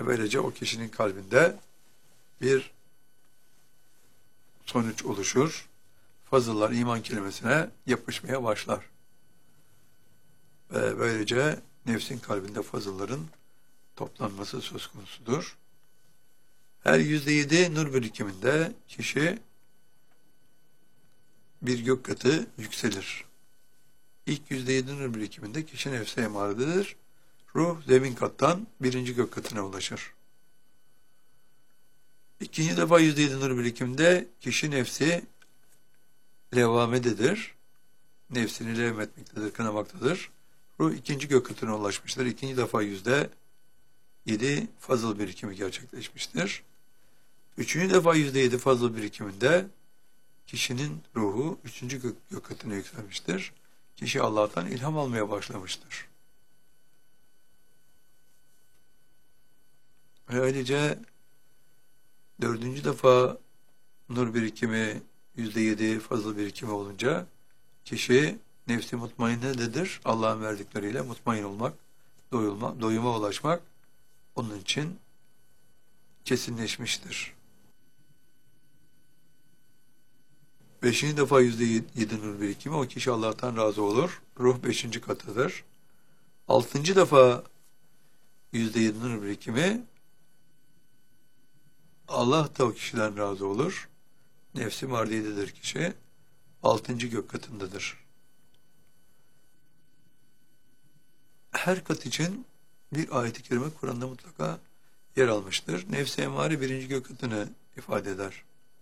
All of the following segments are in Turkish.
Böylece o kişinin kalbinde bir sonuç oluşur. Fazıllar iman kelimesine yapışmaya başlar. Ve böylece nefsin kalbinde fazılların toplanması söz konusudur. Her %7 nur birikiminde kişi bir gök katı yükselir. İlk %7 nur birikiminde kişi nefse emaredir. Ruh zemin kattan birinci gök katına ulaşır. İkinci defa %7 nur birikiminde kişi nefsi levamededir. Nefsini levmetmektedir, kınamaktadır. Ruh ikinci gök katına ulaşmıştır. İkinci defa %7 fazıl birikimi gerçekleşmiştir. Üçüncü defa %7 fazıl birikiminde kişinin ruhu üçüncü gök katına yükselmiştir. Kişi Allah'tan ilham almaya başlamıştır. Ve öylece dördüncü defa nur birikimi %7 fazıl birikimi olunca kişi nefsi mutmainnededir. Allah'ın verdikleriyle mutmain olmak, doyuma ulaşmak onun için kesinleşmiştir. Beşinci defa %7 nur birikimi o kişi Allah'tan razı olur. Ruh beşinci katıdır. Altıncı defa %7 nur birikimi Allah da o kişiden razı olur. Nefsi mardiyededir kişi. Altıncı gök katındadır. Her kat için bir ayet-i kerime Kur'an'da mutlaka yer almıştır. Nefsi emare birinci gök katını ifade eder.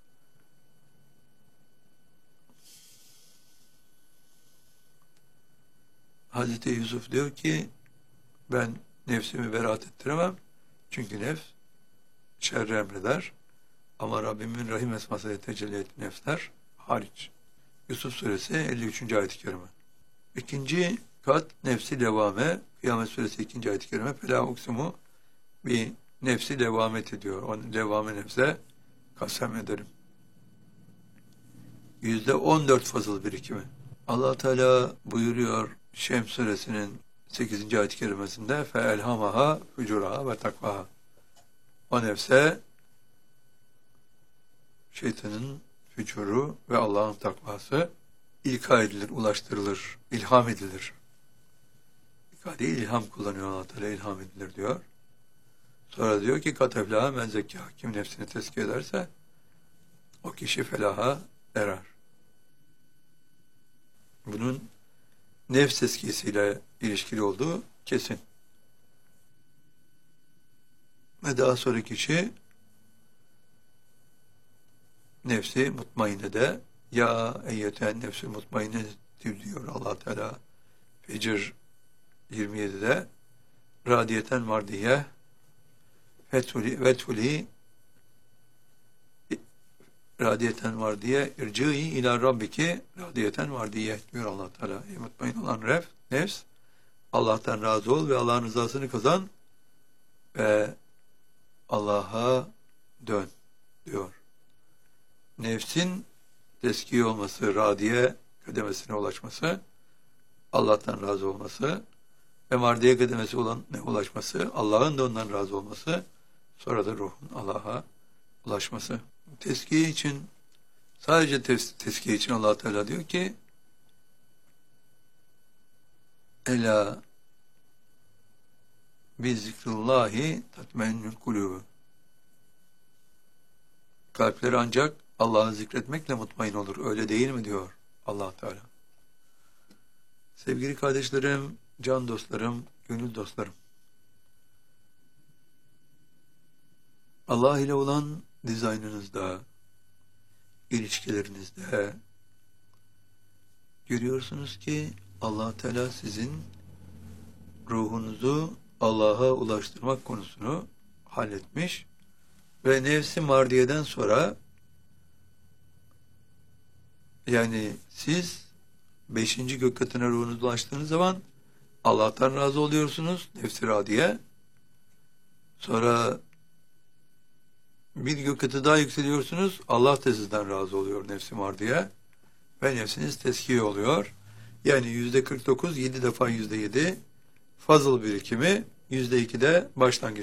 Hazreti Yusuf diyor ki ben nefsimi beraat ettiremem. Çünkü nefs şerri emreder. Ama Rabbimin Rahim esmasıyla tecelli ettiği nefsler hariç. Yusuf suresi 53. ayet-i kerime. İkinci kat nefsi levame. Kıyamet suresi 2. ayet-i kerime. Fela uksimu bir nefsi levamet ediyor. O levame nefse kasem ederim. %14 fazıl birikimi. Allah Teala buyuruyor Şems suresinin 8. ayet-i kerimesinde فَاَلْهَمَهَا فُجُرَهَا ve takvaha. O nefse şeytanın fücuru ve Allah'ın takvası ilka edilir, ulaştırılır, ilham edilir. İkadeyi ilham kullanıyor Allah Teala, ilham edilir diyor. Sonra diyor ki kateflaha men zekkâha. Kim nefsini tezkiye ederse o kişi felaha erer. Bunun nefs tezkiyesiyle ilişkili olduğu kesin. Ve daha sonra kişi nefsi mutmainne de ya eyyeten nefsi mutmainne diyor Allah Teala Fecr 27'de radiyeten mardiye vetuli radiyeten mardiye ircî ila rabbiki radiyeten mardiye diyor Allah Teala. Mutmain olan nefs Allah'tan razı ol ve Allah'ın rızasını kazan ve Allah'a dön diyor. Nefsin teskiye olması, radiye kademesine ulaşması, Allah'tan razı olması ve mardiye kademesi ulaşması, Allah'ın da ondan razı olması, sonra da ruhun Allah'a ulaşması. Teskiye için, sadece teskiye için Allah Teala diyor ki Ela bi zikrullahi tatmainnül kulûbü. Kalpleri ancak Allah'ı zikretmekle mutmain olur. Öyle değil mi diyor Allah Teala. Sevgili kardeşlerim, can dostlarım, gönül dostlarım. Allah ile olan dizaynınızda, ilişkilerinizde görüyorsunuz ki Allah Teala sizin ruhunuzu Allah'a ulaştırmak konusunu halletmiş ve nefsi mardiyeden sonra yani siz 5. gök katına ruhunuzu ulaştığınız zaman Allah'tan razı oluyorsunuz nefsi radiye. Sonra bir gök katı daha yükseliyorsunuz. Allah da sizden razı oluyor nefsi mardiye ve nefsiniz teskiye oluyor. Yani %49 7 defa %7 fazıl birikimi, %2 de başlangıç.